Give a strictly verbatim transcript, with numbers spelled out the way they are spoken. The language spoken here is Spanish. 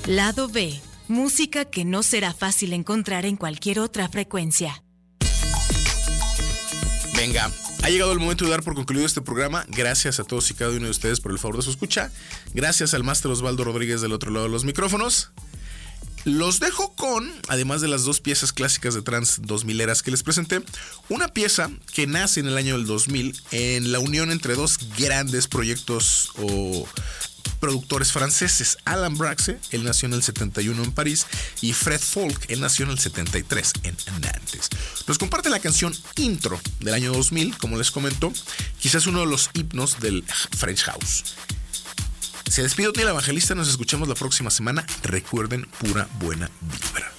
Lado B, música que no será fácil encontrar en cualquier otra frecuencia. Venga, ha llegado el momento de dar por concluido este programa. Gracias a todos y cada uno de ustedes por el favor de su escucha. Gracias al máster Osvaldo Rodríguez del otro lado de los micrófonos. Los dejo con, además de las dos piezas clásicas de trance dos mileras que les presenté, una pieza que nace en el año del dos mil en la unión entre dos grandes proyectos o productores franceses. Alan Braxe, él nació en el setenta y uno en París, y Fred Folk, él nació en el setenta y tres en Nantes. Nos comparte la canción Intro del año dos mil, como les comento, quizás uno de los himnos del French House. Se despide Otniel Evangelista, nos escuchamos la próxima semana. Recuerden, pura buena vibra.